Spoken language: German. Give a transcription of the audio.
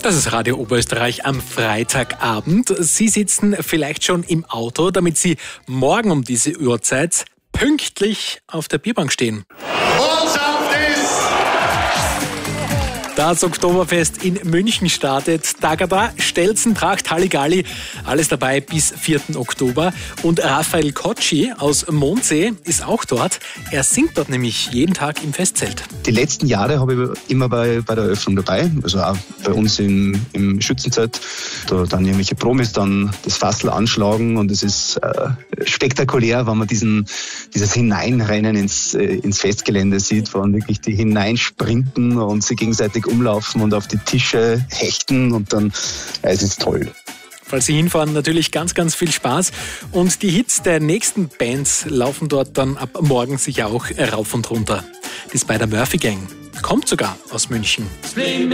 Das ist Radio Oberösterreich am Freitagabend. Sie sitzen vielleicht schon im Auto, damit Sie morgen um diese Uhrzeit pünktlich auf der Bierbank stehen. Das Oktoberfest in München startet. Tagada, Stelzen, Tracht, Halligalli, alles dabei bis 4. Oktober. Und Raphael Kotschi aus Mondsee ist auch dort. Er singt dort nämlich jeden Tag im Festzelt. Die letzten Jahre habe ich immer bei der Eröffnung dabei, also auch bei uns im Schützenzelt. Da dann irgendwelche Promis dann das Fassel anschlagen und es ist spektakulär, wenn man dieses Hineinrennen ins Festgelände sieht, wo wirklich die hineinsprinten und sie gegenseitig umlaufen und auf die Tische hechten und dann, es ist toll. Falls Sie hinfahren, natürlich ganz, ganz viel Spaß. Und die Hits der nächsten Bands laufen dort dann ab morgen sicher auch rauf und runter. Die Spider-Murphy Gang kommt sogar aus München.